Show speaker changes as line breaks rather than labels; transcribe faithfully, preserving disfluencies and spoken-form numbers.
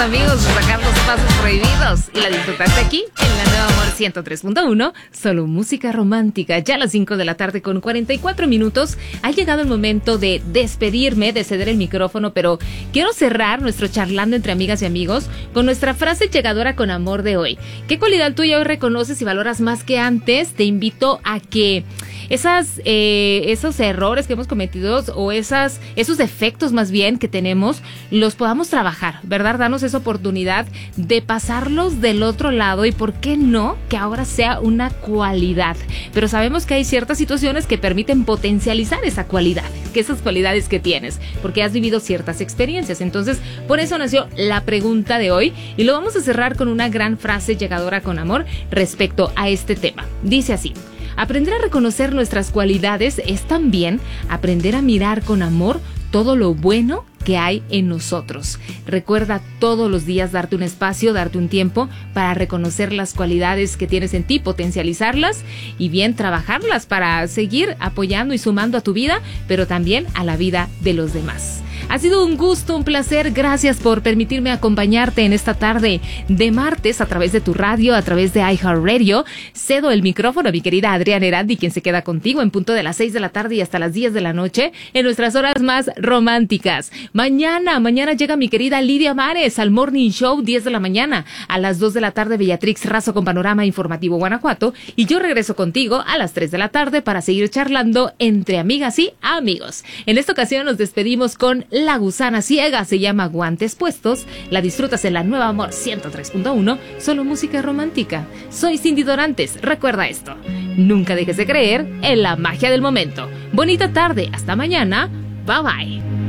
amigos, de sacar los pasos prohibidos y la disfrutaste aquí en la Nueva Amor ciento tres punto uno, solo música romántica. Ya a las cinco de la tarde con cuarenta y cuatro minutos ha llegado el momento de despedirme, de ceder el micrófono, pero quiero cerrar nuestro charlando entre amigas y amigos con nuestra frase llegadora con amor de hoy. ¿Qué cualidad tuya hoy reconoces y valoras más que antes? Te invito a que esas, eh, esos errores que hemos cometido o esas, esos defectos más bien que tenemos, los podamos trabajar, ¿verdad? Darnos esa oportunidad de pasarlos del otro lado y, ¿por qué no?, que ahora sea una cualidad. Pero sabemos que hay ciertas situaciones que permiten potencializar esa cualidad, que esas cualidades que tienes, porque has vivido ciertas experiencias. Entonces, por eso nació la pregunta de hoy y lo vamos a cerrar con una gran frase llegadora con amor respecto a este tema. Dice así: aprender a reconocer nuestras cualidades es también aprender a mirar con amor todo lo bueno que hay en nosotros. Recuerda todos los días darte un espacio, darte un tiempo para reconocer las cualidades que tienes en ti, potencializarlas y bien trabajarlas para seguir apoyando y sumando a tu vida, pero también a la vida de los demás. Ha sido un gusto, un placer. Gracias por permitirme acompañarte en esta tarde de martes a través de tu radio, a través de iHeartRadio. Cedo el micrófono a mi querida Adriana Erandi, quien se queda contigo en punto de las seis de la tarde y hasta las diez de la noche en nuestras horas más románticas. Mañana, mañana llega mi querida Lidia Mares al Morning Show, diez de la mañana. A las dos de la tarde, Beatrix Razo con Panorama Informativo Guanajuato. Y yo regreso contigo a las tres de la tarde para seguir charlando entre amigas y amigos. En esta ocasión nos despedimos con La Gusana Ciega, se llama Guantes Puestos. La disfrutas en la Nueva Amor ciento tres punto uno, solo música romántica. Soy Cindy Dorantes, recuerda esto: nunca dejes de creer en la magia del momento. Bonita tarde, hasta mañana, bye bye.